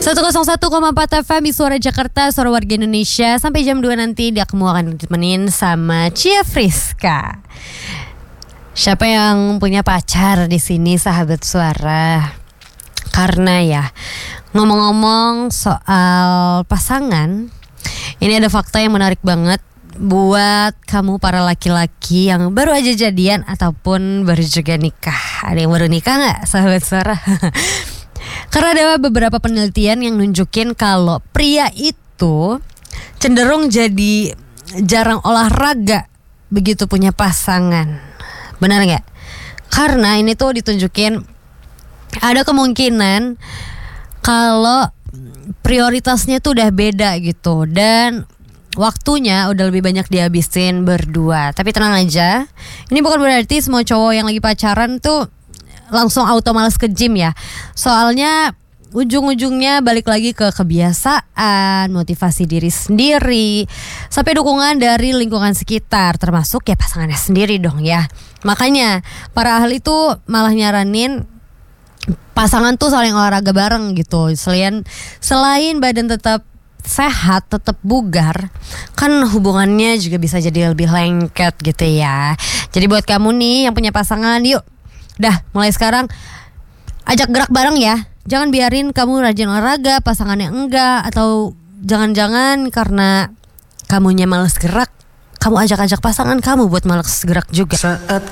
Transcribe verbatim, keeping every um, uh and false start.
seratus satu koma empat F M Suara Jakarta, suara warga Indonesia. Sampai jam dua nanti dia kamu akan ditemenin sama Cia Friska. Siapa yang punya pacar di sini sahabat suara? Karena ya ngomong-ngomong soal pasangan, ini ada fakta yang menarik banget buat kamu para laki-laki yang baru aja jadian ataupun baru juga nikah. Ada yang baru nikah gak sahabat suara? Karena ada beberapa penelitian yang nunjukin kalau pria itu cenderung jadi jarang olahraga begitu punya pasangan. Benar gak? Karena ini tuh ditunjukin ada kemungkinan kalau prioritasnya tuh udah beda gitu, dan waktunya udah lebih banyak dihabisin berdua. Tapi tenang aja, ini bukan berarti semua cowok yang lagi pacaran tuh langsung auto malas ke gym ya. Soalnya ujung-ujungnya balik lagi ke kebiasaan, motivasi diri sendiri, sampai dukungan dari lingkungan sekitar, termasuk ya pasangannya sendiri dong ya. Makanya para ahli tuh malah nyaranin pasangan tuh saling olahraga bareng gitu. Selain selain badan tetap sehat, tetap bugar, kan hubungannya juga bisa jadi lebih lengket gitu ya. Jadi buat kamu nih yang punya pasangan, yuk dah mulai sekarang ajak gerak bareng ya. Jangan biarin kamu rajin olahraga, pasangannya enggak. Atau jangan-jangan karena kamunya malas gerak, kamu ajak-ajak pasangan kamu buat malas gerak juga. Saat